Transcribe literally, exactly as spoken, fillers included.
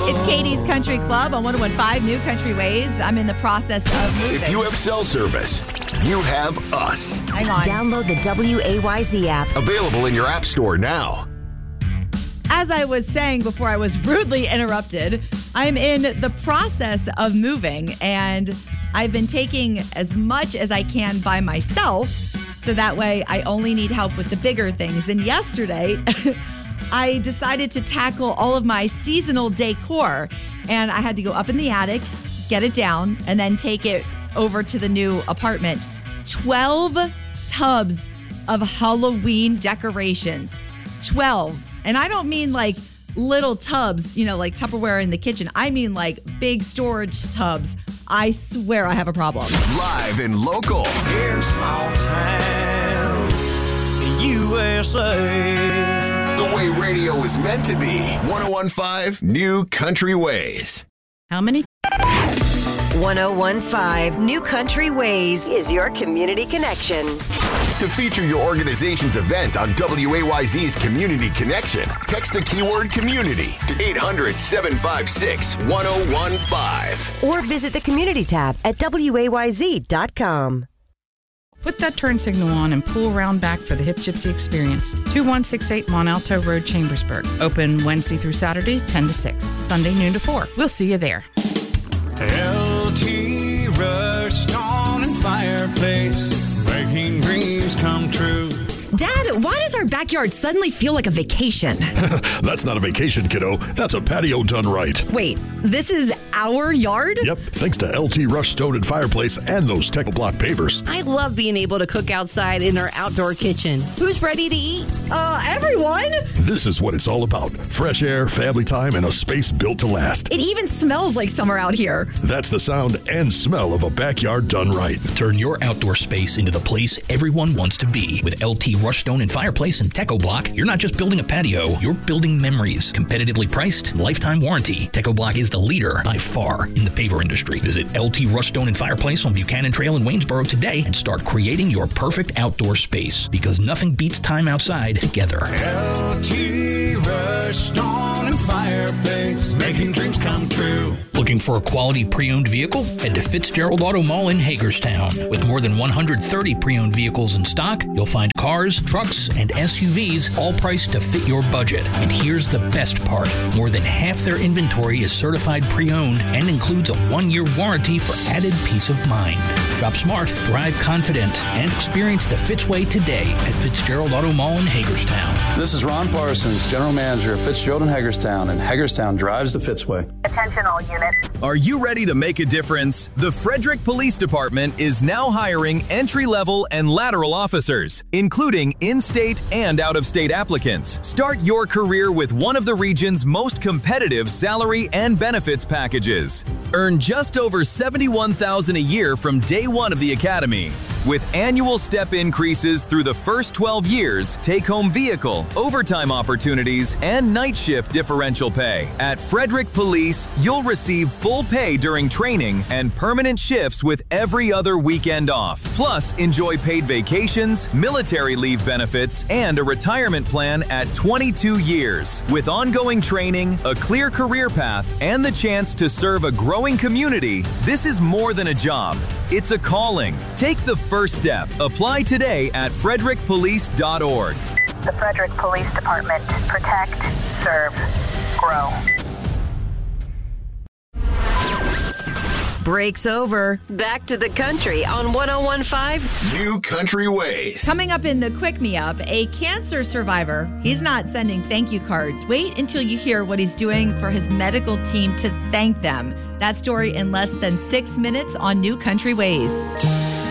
It's Katie's Country Club on one oh one point five New Country Ways. I'm in the process of moving. If you have cell service, you have us. Hang on. Download the W A Y Z app. Available in your app store now. As I was saying before I was rudely interrupted, I'm in the process of moving, and I've been taking as much as I can by myself, so that way I only need help with the bigger things. And yesterday, I decided to tackle all of my seasonal decor, and I had to go up in the attic, get it down, and then take it over to the new apartment. twelve tubs of Halloween decorations. twelve. And I don't mean like little tubs, you know, like Tupperware in the kitchen. I mean like big storage tubs. I swear I have a problem. Live and local. In small town, U S A. The way radio is meant to be. one oh one point five New Country Ways. How many? one oh one point five New Country Ways is your community connection. To feature your organization's event on W A Y Z's Community Connection, text the keyword community to eight hundred, seven five six, one oh one five. Or visit the community tab at W A Y Z dot com. Put that turn signal on and pull around back for the Hip Gypsy experience. two one six eight Monalto Road, Chambersburg. Open Wednesday through Saturday, ten to six. Sunday, noon to four. We'll see you there. L T Rush Stone and Fireplace, making dreams come true. Dad, why does our backyard suddenly feel like a vacation? That's not a vacation, kiddo. That's a patio done right. Wait, this is our yard? Yep, thanks to L T Rush Stone and Fireplace and those Techo Block pavers. I love being able to cook outside in our outdoor kitchen. Who's ready to eat? Uh, everyone? This is what it's all about. Fresh air, family time, and a space built to last. It even smells like summer out here. That's the sound and smell of a backyard done right. Turn your outdoor space into the place everyone wants to be. With L T Rush Stone and Fireplace and Techo Block, you're not just building a patio, you're building memories. Competitively priced, lifetime warranty. Techo Block is the leader by far in the paver industry. Visit L T Rush Stone and Fireplace on Buchanan Trail in Waynesboro today and start creating your perfect outdoor space, because nothing beats time outside together. L T Rush Stone and Fireplace, making dreams come true. Looking for a quality pre-owned vehicle? Head to Fitzgerald Auto Mall in Hagerstown. With more than one hundred thirty pre-owned vehicles in stock, you'll find cars, trucks, and S U Vs, all priced to fit your budget. And here's the best part. More than half their inventory is certified pre-owned and includes a one-year warranty for added peace of mind. Shop smart, drive confident, and experience the Fitzway today at Fitzgerald Auto Mall in Hagerstown. This is Ron Parsons, General Manager of Fitzgerald in Hagerstown, and Hagerstown drives the Fitzway. Attention all units. Are you ready to make a difference? The Frederick Police Department is now hiring entry-level and lateral officers, including in-state and out-of-state applicants. Start your career with one of the region's most competitive salary and benefits packages. Earn just over seventy-one thousand dollars a year from day one of the academy. With annual step increases through the first twelve years, take-home vehicle, overtime opportunities, and night shift differential pay. At Frederick Police, you'll receive full pay during training and permanent shifts with every other weekend off. Plus, enjoy paid vacations, military leave benefits, and a retirement plan at twenty-two years. With ongoing training, a clear career path, and the chance to serve a growing community, this is more than a job. It's a calling. Take the first step. Apply today at frederick police dot org. The Frederick Police Department. Protect, serve, grow. Break's over. Back to the country on one oh one point five New Country Ways. Coming up in the Quick Me Up, a cancer survivor. He's not sending thank you cards. Wait until you hear what he's doing for his medical team to thank them. That story in less than six minutes on New Country Ways.